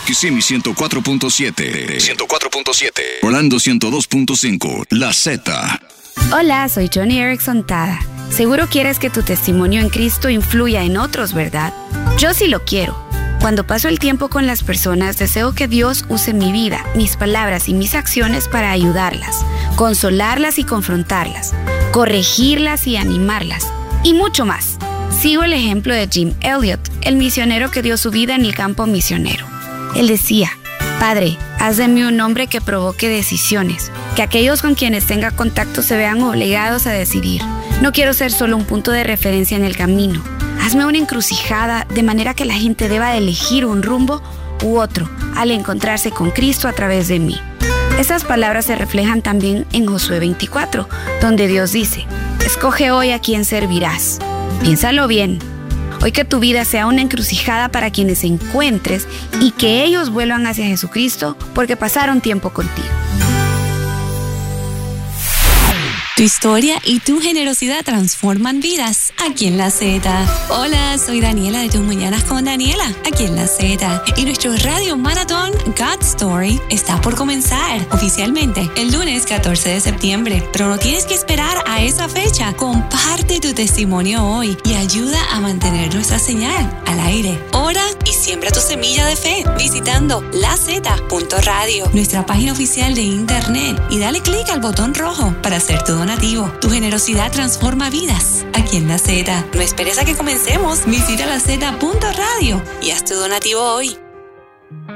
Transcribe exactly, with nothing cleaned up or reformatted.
Kissimmee ciento cuatro punto siete. ciento cuatro punto siete. Orlando ciento dos punto cinco. La Z. Hola, soy Johnny Erickson Tada. Seguro quieres que tu testimonio en Cristo influya en otros, ¿verdad? Yo sí lo quiero. Cuando paso el tiempo con las personas, deseo que Dios use mi vida, mis palabras y mis acciones para ayudarlas, consolarlas y confrontarlas, corregirlas y animarlas, y mucho más. Sigo el ejemplo de Jim Elliot, el misionero que dio su vida en el campo misionero. Él decía: Padre, haz de mí un hombre que provoque decisiones, que aquellos con quienes tenga contacto se vean obligados a decidir. No quiero ser solo un punto de referencia en el camino. Hazme una encrucijada de manera que la gente deba elegir un rumbo u otro al encontrarse con Cristo a través de mí. Esas palabras se reflejan también en Josué veinticuatro, donde Dios dice: escoge hoy a quién servirás. Piénsalo bien. Hoy que tu vida sea una encrucijada para quienes encuentres y que ellos vuelvan hacia Jesucristo porque pasaron tiempo contigo. Tu historia y tu generosidad transforman vidas aquí en La Z. Hola, soy Daniela de Tus Mañanas con Daniela, aquí en La Z. Y nuestro radio maratón God Story está por comenzar oficialmente el lunes catorce de septiembre. Pero no tienes que esperar a esa fecha. Comparte tu testimonio hoy y ayuda a mantener nuestra señal al aire. Ora y siembra tu semilla de fe visitando la zeta punto radio, nuestra página oficial de internet, y dale clic al botón rojo para hacer tu donativo. Tu generosidad transforma vidas aquí en La Z. No esperes a que comencemos. Visita la zeta punto radio y haz tu donativo hoy.